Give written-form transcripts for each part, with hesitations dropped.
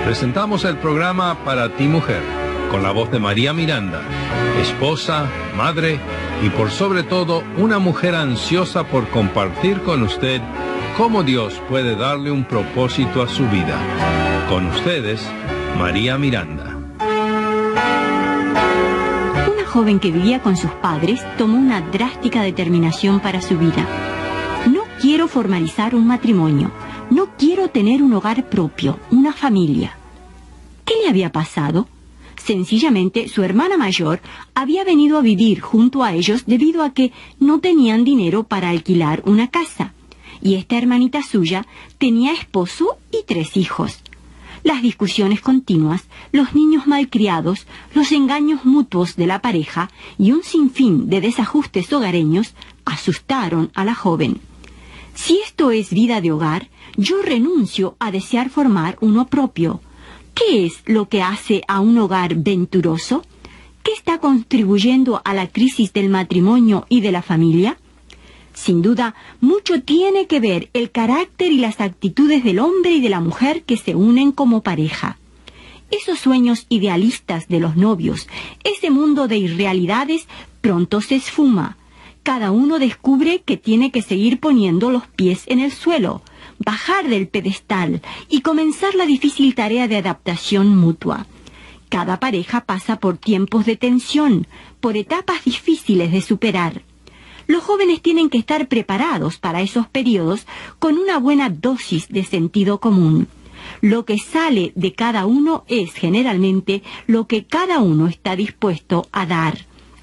Presentamos el programa Para ti Mujer, con la voz de María Miranda, esposa, madre y por sobre todo una mujer ansiosa por compartir con usted cómo Dios puede darle un propósito a su vida. Con ustedes, María Miranda. Una joven que vivía con sus padres tomó una drástica determinación para su vida. No quiero formalizar un matrimonio. No quiero tener un hogar propio, una familia. ¿Qué le había pasado? Sencillamente, su hermana mayor había venido a vivir junto a ellos debido a que no tenían dinero para alquilar una casa. Y esta hermanita suya tenía esposo y 3 hijos. Las discusiones continuas, los niños malcriados, los engaños mutuos de la pareja y un sinfín de desajustes hogareños asustaron a la joven. Si esto es vida de hogar, yo renuncio a desear formar uno propio. ¿Qué es lo que hace a un hogar venturoso? ¿Qué está contribuyendo a la crisis del matrimonio y de la familia? Sin duda, mucho tiene que ver el carácter y las actitudes del hombre y de la mujer que se unen como pareja. Esos sueños idealistas de los novios, ese mundo de irrealidades, pronto se esfuma. Cada uno descubre que tiene que seguir poniendo los pies en el suelo, bajar del pedestal y comenzar la difícil tarea de adaptación mutua. Cada pareja pasa por tiempos de tensión, por etapas difíciles de superar. Los jóvenes tienen que estar preparados para esos periodos con una buena dosis de sentido común. Lo que sale de cada uno es generalmente lo que cada uno está dispuesto a dar.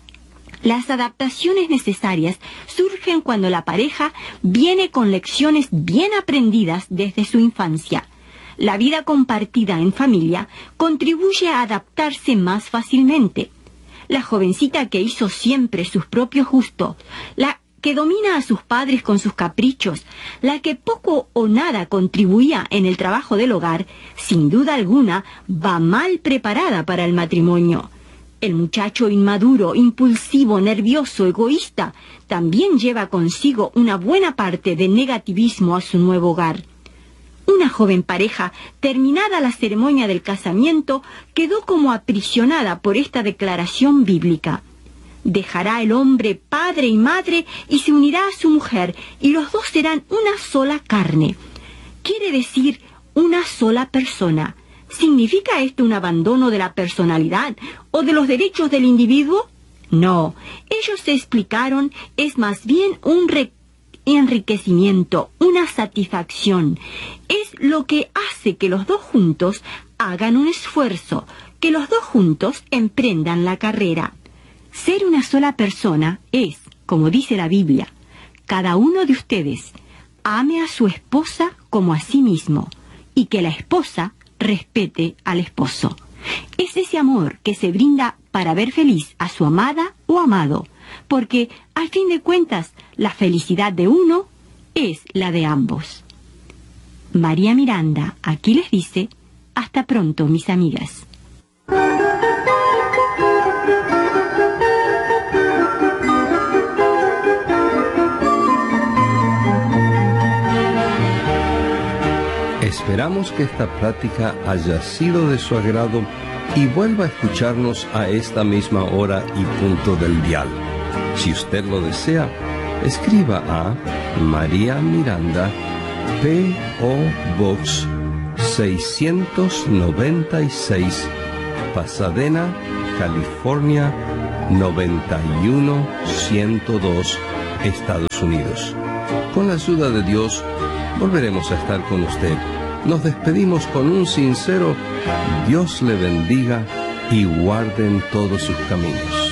Las adaptaciones necesarias surgen cuando la pareja viene con lecciones bien aprendidas desde su infancia. La vida compartida en familia contribuye a adaptarse más fácilmente. La jovencita que hizo siempre sus propios gustos, la que domina a sus padres con sus caprichos, la que poco o nada contribuía en el trabajo del hogar, sin duda alguna va mal preparada para el matrimonio. El muchacho inmaduro, impulsivo, nervioso, egoísta, también lleva consigo una buena parte de negativismo a su nuevo hogar. Una joven pareja, terminada la ceremonia del casamiento, quedó como aprisionada por esta declaración bíblica. Dejará el hombre padre y madre y se unirá a su mujer, y los dos serán una sola carne. Quiere decir una sola persona. ¿Significa esto un abandono de la personalidad o de los derechos del individuo? No, ellos se explicaron, es más bien un enriquecimiento, una satisfacción. Es lo que hace que los dos juntos hagan un esfuerzo, que los dos juntos emprendan la carrera. Ser una sola persona es, como dice la Biblia, cada uno de ustedes ame a su esposa como a sí mismo, y que la esposa respete al esposo. Es ese amor que se brinda para ver feliz a su amada o amado, porque, al fin de cuentas, la felicidad de uno es la de ambos. María Miranda aquí les dice, hasta pronto, mis amigas. Esperamos que esta plática haya sido de su agrado y vuelva a escucharnos a esta misma hora y punto del dial. Si usted lo desea, escriba a María Miranda, P.O. Box 696, Pasadena, California 91102, Estados Unidos. Con la ayuda de Dios, volveremos a estar con usted. Nos despedimos con un sincero Dios le bendiga y guarde en todos sus caminos.